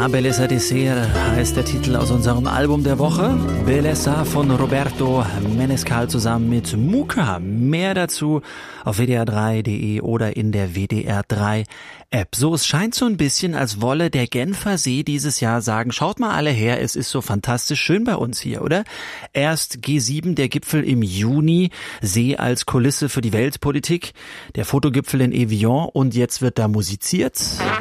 La Bellezza di Ser heißt der Titel aus unserem Album der Woche. Bellezza von Roberto Menescal zusammen mit Muka. Mehr dazu auf wdr3.de oder in der WDR3 App. So, es scheint so ein bisschen, als wolle der Genfer See dieses Jahr sagen, schaut mal alle her, es ist so fantastisch schön bei uns hier, oder? Erst G7, der Gipfel im Juni, See als Kulisse für die Weltpolitik, der Fotogipfel in Evian und jetzt wird da musiziert.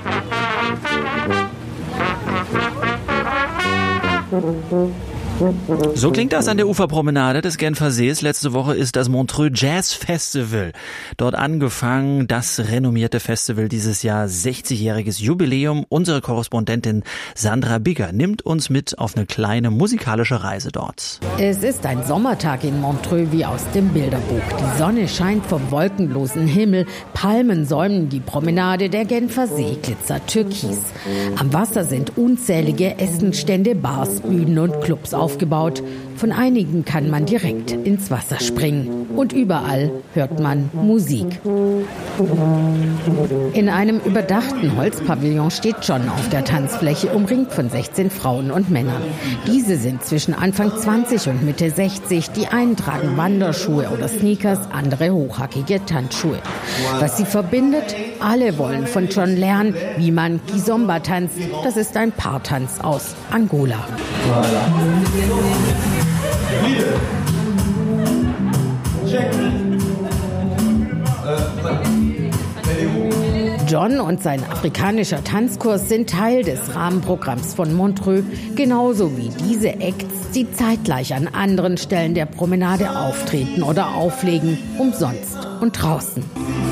So klingt das an der Uferpromenade des Genfer Sees. Letzte Woche ist das Montreux Jazz Festival dort angefangen. Das renommierte Festival dieses Jahr, 60-jähriges Jubiläum. Unsere Korrespondentin Sandra Bigger nimmt uns mit auf eine kleine musikalische Reise dort. Es ist ein Sommertag in Montreux wie aus dem Bilderbuch. Die Sonne scheint vom wolkenlosen Himmel. Palmen säumen die Promenade, der Genfer See glitzert türkis. Am Wasser sind unzählige Essenstände, Bars, Bühnen und Clubs aufgebaut. Von einigen kann man direkt ins Wasser springen. Und überall hört man Musik. In einem überdachten Holzpavillon steht John auf der Tanzfläche, umringt von 16 Frauen und Männern. Diese sind zwischen Anfang 20 und Mitte 60. Die einen tragen Wanderschuhe oder Sneakers, andere hochhackige Tanzschuhe. Was sie verbindet? Alle wollen von John lernen, wie man Kizomba tanzt. Das ist ein Paartanz aus Angola. John und sein afrikanischer Tanzkurs sind Teil des Rahmenprogramms von Montreux, genauso wie diese Acts, die zeitgleich an anderen Stellen der Promenade auftreten oder auflegen, umsonst und draußen.